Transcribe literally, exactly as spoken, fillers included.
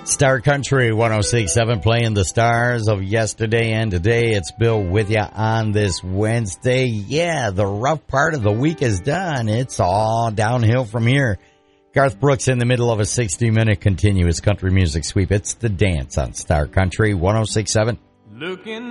Star Country one oh six point seven, playing the stars of yesterday and today. It's Bill with you on this Wednesday. Yeah, the rough part of the week is done. It's all downhill from here. Garth Brooks in the middle of a sixty-minute continuous country music sweep. It's The Dance on Star Country one oh six point seven. Looking